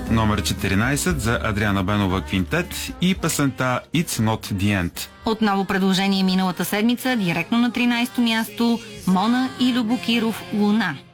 Номер 14 за Адриана Бенова Квинтет и песента It's Not The End. Отново предложение миналата седмица, директно на 13-то място, Мона и Любо Киров, Луна.